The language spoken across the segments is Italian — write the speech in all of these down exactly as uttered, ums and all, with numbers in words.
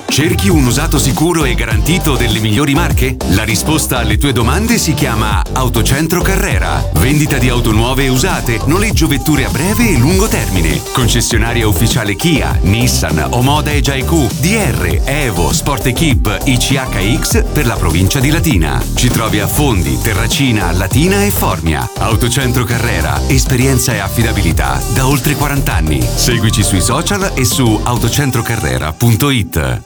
Cerchi un usato sicuro e garantito delle migliori marche? La risposta alle tue domande si chiama Autocentro Carrera. Vendita di auto nuove e usate, noleggio vetture a breve e lungo termine. Concessionaria ufficiale Kia, Nissan, Omoda e Jaiku, D R, Evo, Sport Equip, I C H X per la provincia di Latina. Ci trovi a Fondi, Terracina, Latina e Formia. Autocentro Carrera, esperienza e affidabilità da oltre quaranta anni. Seguici sui social e su autocentrocarrera punto it.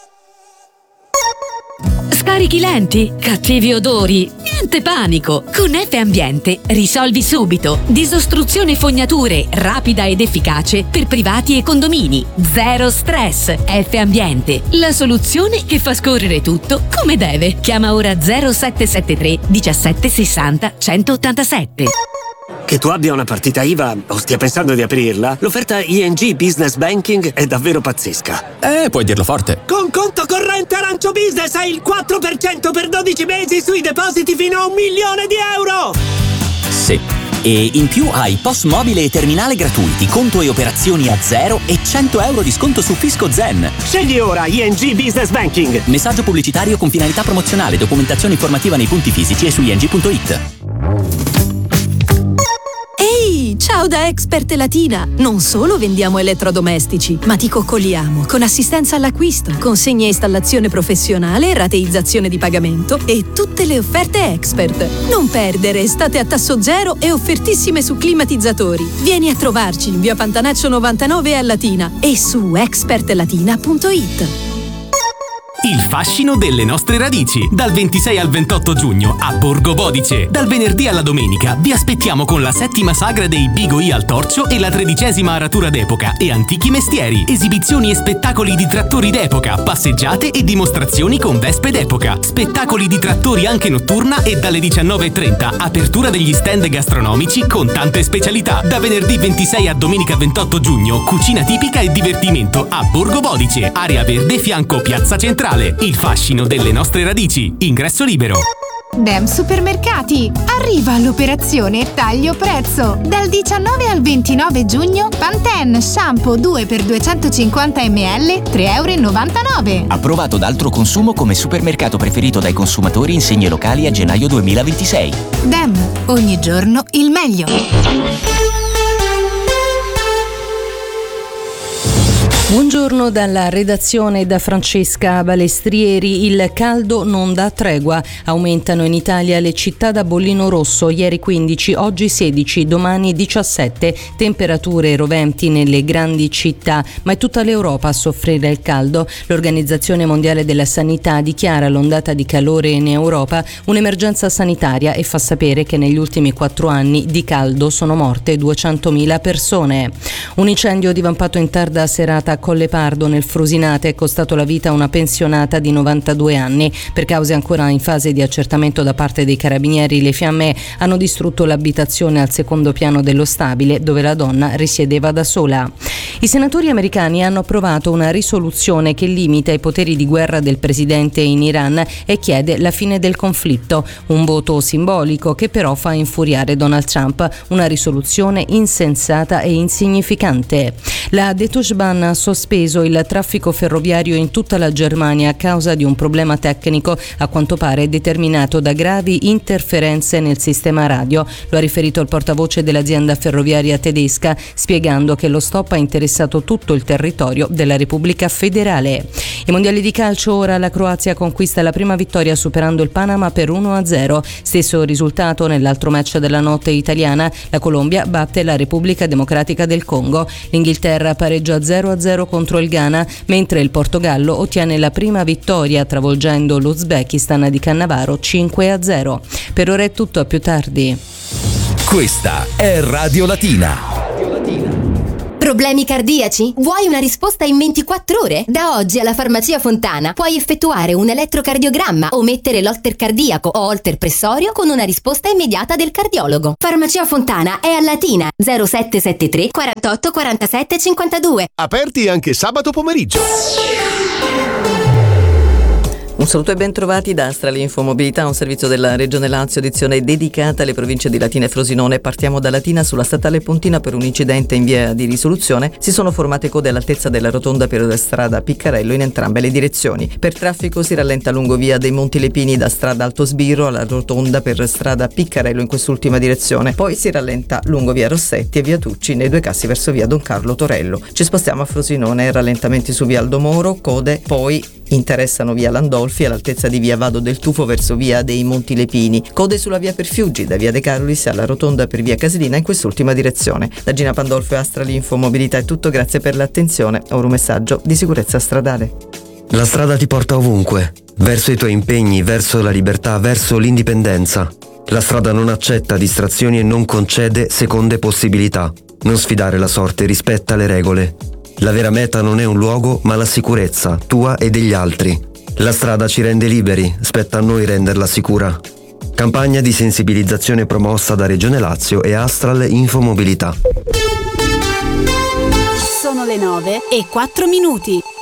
Scarichi lenti? Cattivi odori? Niente panico! Con F Ambiente risolvi subito. Disostruzione fognature rapida ed efficace per privati e condomini. Zero stress. F Ambiente, la soluzione che fa scorrere tutto come deve. Chiama ora zero sette sette tre diciassette sessanta centottantasette. Che tu abbia una partita I V A o stia pensando di aprirla, l'offerta I N G Business Banking è davvero pazzesca. Eh, puoi dirlo forte. Con conto corrente Arancio Business hai il quattro per cento per dodici mesi sui depositi fino a un milione di euro! Sì. E in più hai P O S mobile e terminale gratuiti, conto e operazioni a zero e cento euro di sconto su Fisco Zen. Scegli ora I N G Business Banking. Messaggio pubblicitario con finalità promozionale, documentazione informativa nei punti fisici e su i n g punto it. Ehi, ciao da Expert Latina! Non solo vendiamo elettrodomestici, ma ti coccoliamo con assistenza all'acquisto, consegne e installazione professionale, rateizzazione di pagamento e tutte le offerte Expert. Non perdere estate a tasso zero e offertissime su climatizzatori. Vieni a trovarci in via Pantanaccio novantanove a Latina e su expert latina punto it. Il fascino delle nostre radici. Dal ventisei al ventotto giugno a Borgo Bodice. Dal venerdì alla domenica vi aspettiamo con la settima sagra dei Bigoi al Torcio e la tredicesima aratura d'epoca e antichi mestieri. Esibizioni e spettacoli di trattori d'epoca, passeggiate e dimostrazioni con vespe d'epoca. Spettacoli di trattori anche notturna e dalle diciannove e trenta apertura degli stand gastronomici con tante specialità. Da venerdì ventisei a domenica ventotto giugno cucina tipica e divertimento a Borgo Bodice. Area verde fianco Piazza Centrale. Il fascino delle nostre radici. Ingresso libero. Dem Supermercati. Arriva l'operazione taglio prezzo. Dal diciannove al ventinove giugno Pantene shampoo due per duecentocinquanta millilitri tre e novantanove euro. Approvato da altro consumo come supermercato preferito dai consumatori in segni locali a gennaio duemilaventisei. Dem, ogni giorno il meglio. Buongiorno dalla redazione da Francesca Balestrieri. Il caldo non dà tregua. Aumentano in Italia le città da bollino rosso. Ieri quindici, oggi sedici, domani diciassette. Temperature roventi nelle grandi città, ma è tutta l'Europa a soffrire il caldo. L'Organizzazione Mondiale della Sanità dichiara l'ondata di calore in Europa un'emergenza sanitaria e fa sapere che negli ultimi quattro anni di caldo sono morte duecentomila persone. Un incendio divampato in tarda serata a Collepardo nel Frusinate è costato la vita a una pensionata di novantadue anni. Per cause ancora in fase di accertamento da parte dei carabinieri, le fiamme hanno distrutto l'abitazione al secondo piano dello stabile dove la donna risiedeva da sola. I senatori americani hanno approvato una risoluzione che limita i poteri di guerra del presidente in Iran e chiede la fine del conflitto, un voto simbolico che però fa infuriare Donald Trump, una risoluzione insensata e insignificante. La Deutsche Bahn ha sospeso il traffico ferroviario in tutta la Germania a causa di un problema tecnico a quanto pare determinato da gravi interferenze nel sistema radio. Lo ha riferito il portavoce dell'azienda ferroviaria tedesca, spiegando che lo stop ha interessato tutto il territorio della Repubblica Federale. I mondiali di calcio, ora la Croazia conquista la prima vittoria superando il Panama per uno a zero. Stesso risultato nell'altro match della notte italiana, la Colombia batte la Repubblica Democratica del Congo. L'Inghilterra pareggia zero a zero contro il Ghana, mentre il Portogallo ottiene la prima vittoria travolgendo l'Uzbekistan di Cannavaro cinque a zero. Per ora è tutto, a più tardi. Questa è Radio Latina. Problemi cardiaci? Vuoi una risposta in ventiquattro ore? Da oggi alla Farmacia Fontana puoi effettuare un elettrocardiogramma o mettere l'holter cardiaco o holter pressorio con una risposta immediata del cardiologo. Farmacia Fontana è a Latina, zero sette sette tre quarantotto quarantasette cinquantadue. Aperti anche sabato pomeriggio. Un saluto e ben trovati da Astral Infomobilità, un servizio della Regione Lazio, edizione dedicata alle province di Latina e Frosinone. Partiamo da Latina. Sulla statale Pontina, per un incidente in via di risoluzione, si sono formate code all'altezza della rotonda per la strada Piccarello in entrambe le direzioni. Per traffico si rallenta lungo via dei Monti Lepini da strada Alto Sbirro alla rotonda per strada Piccarello in quest'ultima direzione. Poi si rallenta lungo via Rossetti e via Tucci nei due cassi verso via Don Carlo Torello. Ci spostiamo a Frosinone, rallentamenti su via Aldo Moro, code poi interessano via Landolfi all'altezza di via Vado del Tufo verso via dei Monti Lepini, code sulla via Perfiuggi da via De Carolis alla rotonda per via Casilina in quest'ultima direzione. Da Gina Pandolfo e Astral Infomobilità è tutto, grazie per l'attenzione. Ora un messaggio di sicurezza stradale. La strada ti porta ovunque, verso i tuoi impegni, verso la libertà, verso l'indipendenza. La strada non accetta distrazioni e non concede seconde possibilità. Non sfidare la sorte, rispetta le regole. La vera meta non è un luogo, ma la sicurezza, tua e degli altri. La strada ci rende liberi, spetta a noi renderla sicura. Campagna di sensibilizzazione promossa da Regione Lazio e Astral Infomobilità. Sono le nove e quattro minuti.